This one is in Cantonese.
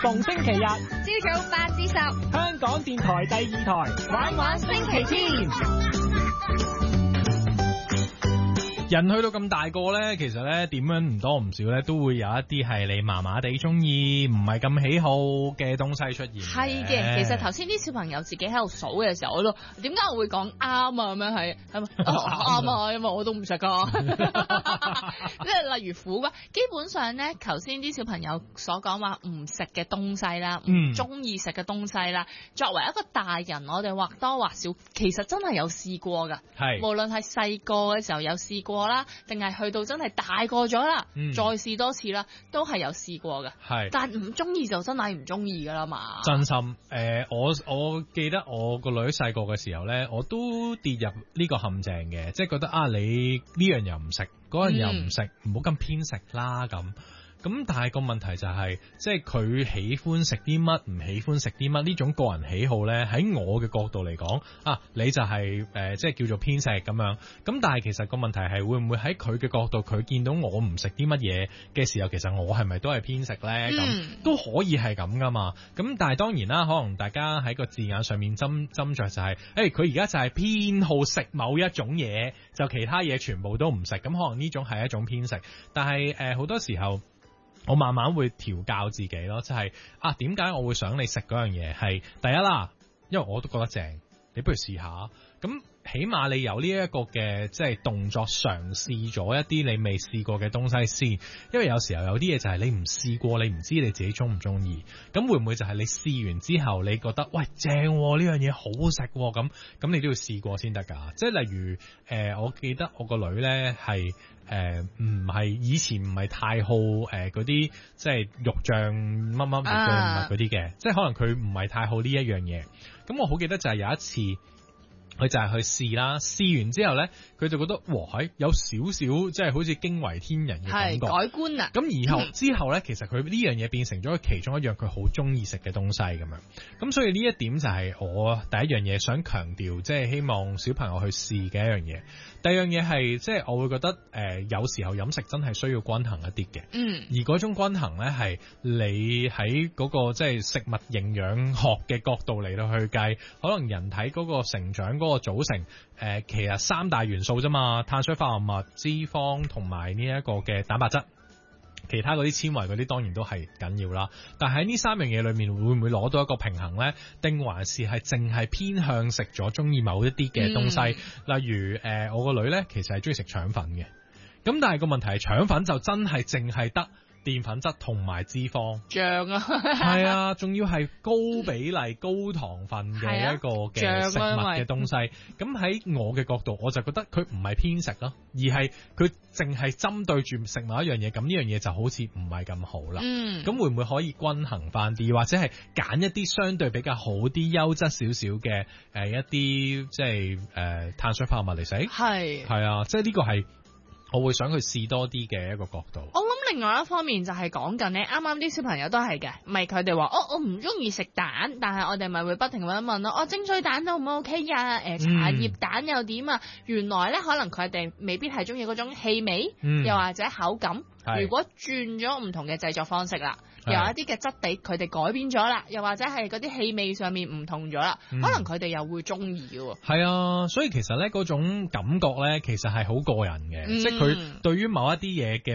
逢星期日朝早8至10， 香港電台第2台玩玩星期天。 人去到咁大個咧，其實咧點樣唔多唔少咧，都會有一啲係你麻麻地中意，唔係咁喜好嘅東西出現。 係嘅，其實頭先啲小朋友自己喺度數嘅時候，我都點解我會講啱啊？咁樣係咪啱啊？因為我都唔食噶。即係例如苦瓜，基本上咧，頭先啲小朋友所講話唔食嘅東西啦，唔中意食嘅東西啦，作為一個大人，我哋或多或少其實真係有試過㗎。係，無論係細個嘅時候有試過啦，定係去到真係大個咗啦，再試多次啦，都係有試過嘅。係，但唔中意就真係唔中意噶啦嘛。 真心我記得我個女細個嘅時候咧，我都跌入呢個陷阱嘅，即係覺得啊，你呢樣又唔食，嗰樣又唔食，唔好咁偏食啦咁。咁但係個問題就係，即係佢喜歡食啲乜，唔喜歡食啲乜呢種個人喜好咧，喺我嘅角度嚟講，啊你就係即係叫做偏食咁樣。咁但係其實個問題係會唔會喺佢嘅角度，佢見到我唔食啲乜嘢嘅時候，其實我係咪都係偏食咧？咁都可以係咁噶嘛。咁但係當然啦，可能大家喺個字眼上面斟酌就係，佢而家就係偏好食某一種嘢，就其他嘢全部都唔食。咁可能呢種係一種偏食，但係好多時候。我慢慢會調教自己咯，就係點解我會想你食嗰樣嘢？係第一啦，因為我都覺得正，你不如試下。咁起碼你有呢一個嘅即係動作，嘗試咗一啲你未試過嘅東西先。因為有時候有啲嘢就係你唔試過，你唔知你自己中唔中意。咁會唔會就係你試完之後，你覺得喂正呢樣嘢好食喎？咁你都要試過先得㗎。即係例如我記得我個女咧係。唔係以前唔係太好嗰啲即係肉醬乜乜嗰啲嘅，即係可能佢唔係太好呢一樣嘢。咁我好記得就係有一次，佢就係去試啦，試完之後咧，佢就覺得哇有少少即係好似驚為天人嘅感覺， 改觀啊！ 咁之後咧，其實佢呢樣嘢變成咗其中一樣佢好中意食嘅東西咁樣。咁所以呢一點就係我第一樣嘢想強調，即係希望小朋友去試嘅一樣嘢。第二樣嘢係即係我會覺得有時候飲食真係需要均衡一啲嘅，而嗰種均衡咧係你喺嗰個即係食物營養學嘅角度嚟到去計，可能人體嗰個成長嗰個組成其實3大元素啫嘛，碳水化合物、脂肪同埋呢一個嘅蛋白質。其他嗰啲纖維嗰啲當然都係緊要啦，但係喺呢3樣嘢裏面會唔會攞到一個平衡呢？定還是係淨係偏向食咗中意某一啲嘅東西？例如我個女呢，其實係中意食腸粉嘅，咁但係個問題係腸粉就真係淨係得澱粉質同埋脂肪醬啊，係啊，仲要係高比例高糖分嘅一個嘅食物嘅東西。咁喺我嘅角度，我就覺得佢唔係偏食咯，而係佢淨係針對住食某一樣嘢。咁呢樣嘢就好似唔係咁好啦。咁會唔會可以均衡翻啲，或者係揀一啲相對比較好啲、優質少少嘅一啲即係碳水化合物嚟食？係啊，即係呢個係。我會想去試多啲嘅一個角度。 我諗另外一方面就係講緊咧，啱啱啲小朋友都係嘅，咪佢哋話我唔中意食蛋，但係我哋咪會不停咁樣問咯，蒸水蛋都唔 OK 呀，茶葉蛋又點啊？原來咧可能佢哋未必係中意嗰種氣味，又或者口感。如果轉咗唔同嘅製作方式啦，有一啲嘅質地佢哋改變咗啦，又或者係嗰啲氣味上面唔同咗啦，可能佢哋又會中意嘅。係啊，所以其實咧嗰種感覺咧，其實係好個人嘅，即係佢對於某一啲嘢嘅